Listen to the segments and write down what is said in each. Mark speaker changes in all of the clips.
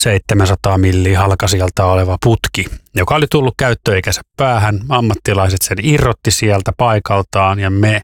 Speaker 1: 700 milliä halkasijalta oleva putki, joka oli tullut käyttöikänsä päähän. Ammattilaiset sen irrotti sieltä paikaltaan ja me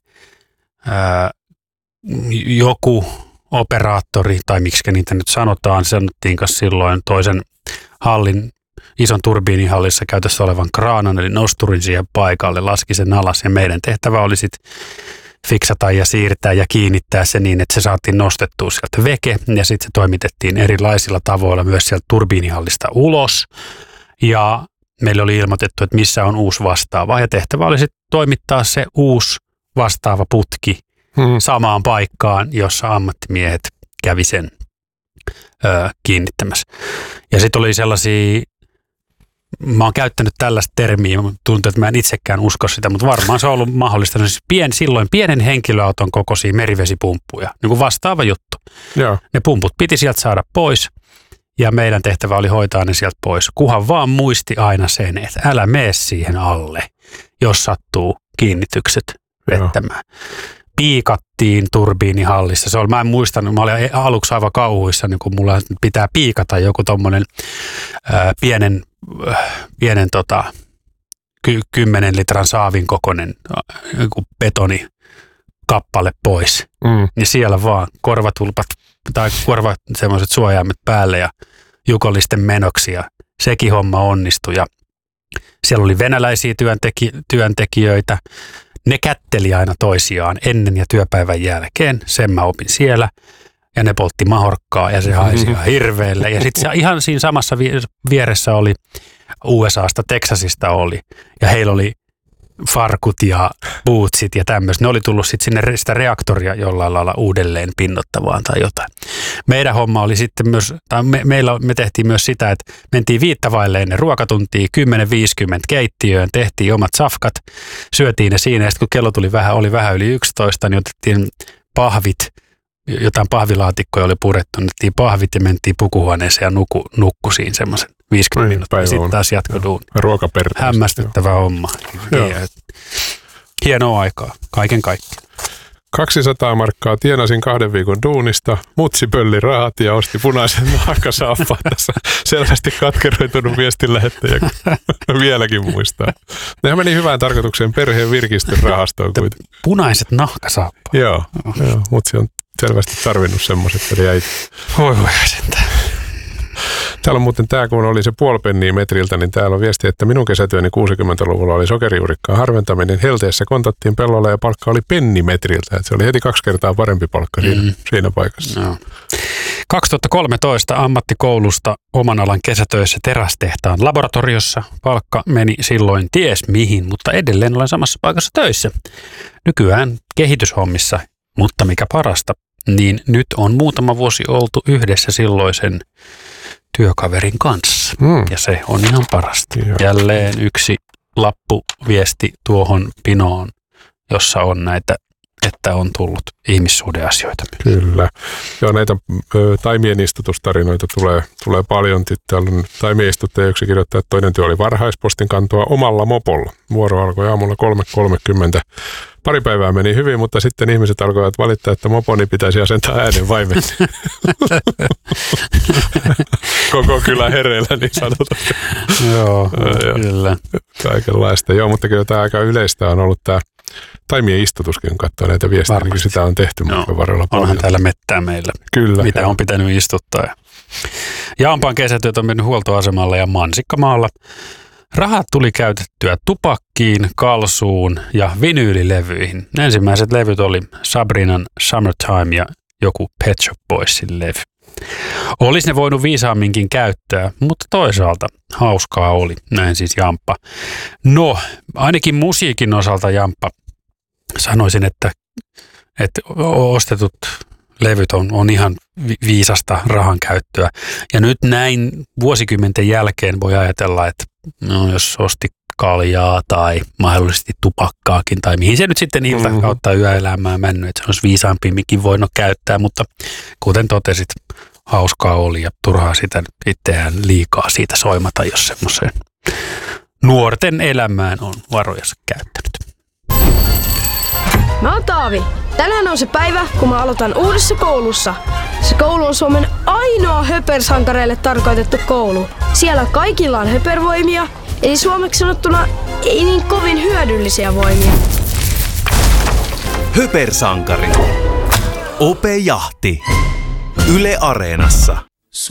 Speaker 1: joku operaattori, tai miksi niitä nyt sanotaan, sanottiin kanssa silloin toisen hallin, ison turbiinihallissa käytössä olevan kraanan, eli nosturin siihen paikalle, laski sen alas ja meidän tehtävä oli sitten fiksata ja siirtää ja kiinnittää se niin, että se saatiin nostettua sieltä veke ja sitten se toimitettiin erilaisilla tavoilla myös sieltä turbiinihallista ulos ja meille oli ilmoitettu, että missä on uusi vastaava ja tehtävä oli sitten toimittaa se uusi vastaava putki samaan paikkaan, jossa ammattimiehet kävi sen kiinnittämässä. Ja sitten oli sellaisia, mä oon käyttänyt tällaista termiä, tuntuu, että mä en itsekään usko sitä, mutta varmaan se on ollut mahdollista. Silloin pienen henkilöauton kokoisia merivesipumppuja, niin kuin vastaava juttu.
Speaker 2: Joo.
Speaker 1: Ne pumput piti sieltä saada pois ja meidän tehtävä oli hoitaa ne sieltä pois. Kunhan vaan muisti aina sen, että älä mene siihen alle, jos sattuu kiinnitykset vettämään. Piikattiin turbiinihallissa. Mä en muistanut, mä olin aluksi aivan kauhuissa, niin kun mulla pitää piikata joku tommonen pienen 10 litran saavin kokoinen betonikappale pois. Niin siellä vaan korvatulpat tai semmoiset suojaimet päälle ja jukollisten menoksia. Sekin homma onnistui ja siellä oli venäläisiä työntekijöitä. Ne kätteli aina toisiaan ennen ja työpäivän jälkeen, sen mä opin siellä. Ja ne poltti mahorkkaa ja se haisi ihan hirveelle. Ja sitten ihan siinä samassa vieressä oli USAsta, Texasista oli. Ja heillä oli farkut ja bootsit ja tämmöistä. Ne oli tullut sitten sinne sitä reaktoria jollain lailla uudelleen pinnottavaan tai jotain. Meidän homma oli sitten myös, tai me tehtiin myös sitä, että mentiin 5 vaille ennen ruokatuntia, 10-50 keittiöön, tehtiin omat safkat, syötiin ne siinä ja sitten kun kello oli vähän yli 11, niin otettiin pahvit, jotain pahvilaatikkoja oli purettu, otettiin pahvit ja mentiin pukuhuoneeseen ja nukku siinä semmoisen 50 minuuttia. Ja sitten taas jatkoi duuni.
Speaker 2: Ruokaperteistä.
Speaker 1: Hämmästyttävä homma. Hienoa aikaa, kaiken kaikkiaan.
Speaker 2: 200 markkaa tienasin 2 viikon duunista, mutsi pölli rahat ja osti punaisen nahkasaappaan. Tässä selvästi katkeroitunut viestinlähettäjä, vieläkin muistaa. Nehän meni hyvään tarkoitukseen perheen virkistysrahastoon kuitenkin.
Speaker 1: Punaiset nahkasaappaat.
Speaker 2: Joo, mutsi on selvästi tarvinnut semmoiset, että jäi.
Speaker 1: Voi sentään.
Speaker 2: Täällä on muuten tämä, kun oli se puolipenniä metriltä, niin täällä on viesti, että minun kesätyöni 60-luvulla oli sokerijuurikkaan harventaminen. Helteessä kontattiin pellolla ja palkka oli pennimetriltä. Että se oli heti 2 kertaa parempi palkka siinä paikassa.
Speaker 1: No. 2013 ammattikoulusta oman alan kesätöissä terästehtaan laboratoriossa. Palkka meni silloin ties mihin, mutta edelleen olen samassa paikassa töissä. Nykyään kehityshommissa, mutta mikä parasta, niin nyt on muutama vuosi oltu yhdessä silloisen työkaverin kanssa. Ja se on ihan parasta. Joo. Jälleen yksi lappuviesti tuohon pinoon, jossa on näitä, että on tullut ihmissuhdeasioita.
Speaker 2: Kyllä. Joo, näitä taimien istutustarinoita tulee paljon. Täällä on taimien istuttaja, yksi kirjoittaa, että toinen työ oli varhaispostin kantoa omalla mopolla. Vuoro alkoi aamulla 3.30. Pari päivää meni hyvin, mutta sitten ihmiset alkoivat valittaa, että moponi pitäisi asentaa äänenvaimen. Koko kylä hereillä, niin sanotaan.
Speaker 1: Joo, kyllä.
Speaker 2: Kaikenlaista. Joo, mutta kyllä tämä aika yleistä on ollut tämä taimien istutuskin, kun katsoo näitä viestejä, niin sitä on tehty matkan varrella paljon.
Speaker 1: Onhan täällä mettää meillä,
Speaker 2: kyllä,
Speaker 1: mitä on pitänyt istuttaa. Jaampan kesätyöt on mennyt huoltoasemalla ja Mansikkamaalla. Rahat tuli käytettyä tupakkiin, kalsuun ja vinyylilevyihin. Ensimmäiset levyt oli Sabrinan Summertime ja joku Pet Shop Boysin levy. Olisi ne voinut viisaamminkin käyttää, mutta toisaalta hauskaa oli, näin siis Jamppa. No, ainakin musiikin osalta Jamppa sanoisin, että ostetut levyt on ihan viisasta rahan käyttöä. Ja nyt näin vuosikymmenten jälkeen voi ajatella, että no, jos osti kaljaa tai mahdollisesti tupakkaakin tai mihin se nyt sitten ilta kautta yöelämää mennyt, että se olisi viisaampiinkin voinut käyttää, mutta kuten totesit, hauskaa oli ja turhaa sitä itseään liikaa siitä soimata, jos semmoiseen nuorten elämään on varojansa käyttänyt.
Speaker 3: Mä oon Taavi. Tänään on se päivä, kun mä aloitan uudessa koulussa. Se koulu on Suomen ainoa höpersankareille tarkoitettu koulu. Siellä kaikilla on höpervoimia, eli suomeksi sanottuna ei niin kovin hyödyllisiä voimia.
Speaker 4: Höpersankari. Ope Jahti. Yle Areenassa.